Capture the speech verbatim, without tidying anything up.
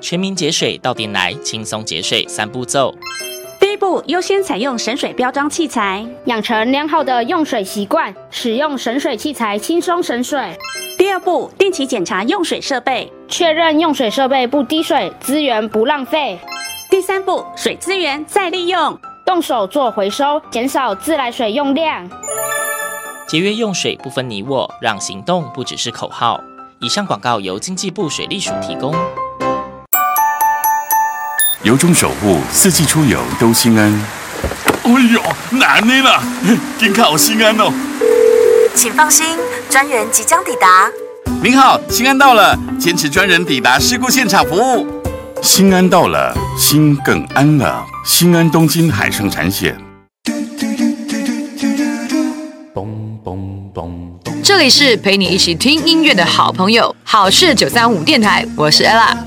全民节水到店来，轻松节水三步骤。 第一步，优先采用省水标章器材， 养成良好的用水习惯，使用省水器材轻松省水。 第二步，定期检查用水设备， 确认用水设备不滴水，资源不浪费。 第三步，水资源再利用， 动手做回收，减少自来水用量。 节约用水不分你我，让行动不只是口号。以上广告由经济部水利署提供。 由衷守护四季出游都心安。 哎呦，难的啦，紧靠心安哦。 请放心，专员即将抵达。 您好，心安到了，坚持专人抵达事故现场服务。 心安到了，心更安了。心安东京海上产险。 这里是陪你一起听音乐的好朋友，好事九三五电台，我是 Ella。